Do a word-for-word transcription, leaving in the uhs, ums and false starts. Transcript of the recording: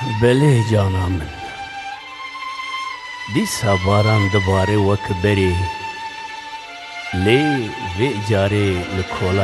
Belê cana min, dîsa baran dibare wek berê, lê vê carê li kolan